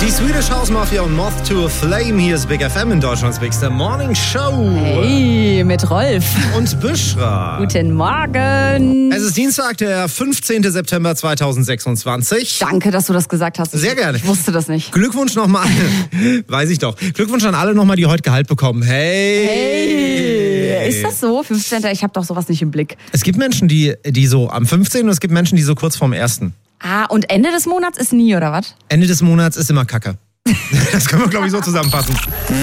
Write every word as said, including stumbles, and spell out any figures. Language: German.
Die Swedish House Mafia und Moth to a Flame. Hier ist Big F M in Deutschlands Bigste Morning Show. Hey, mit Rolf. Und Büschra. Guten Morgen. Es ist Dienstag, der fünfzehnten September zweitausendsechsundzwanzig. Danke, dass du das gesagt hast. Sehr gerne. Ich wusste das nicht. Glückwunsch nochmal. Weiß ich doch. Glückwunsch an alle nochmal, die heute Gehalt bekommen. Hey. Hey. Ist das so? fünfzehnten Ich habe doch sowas nicht im Blick. Es gibt Menschen, die, die so am fünfzehnten und es gibt Menschen, die so kurz vorm ersten Ah, und Ende des Monats ist nie, oder was? Ende des Monats ist immer Kacke. Das können wir, glaube ich, so zusammenfassen.